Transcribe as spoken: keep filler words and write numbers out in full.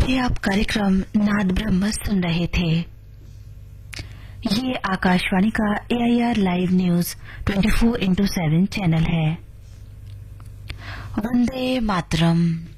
अभी आप कार्यक्रम नाद ब्रह्म सुन रहे थे। ये आकाशवाणी का एआईआर लाइव न्यूज चौबीस इंटू सात चैनल है। वंदे मातरम।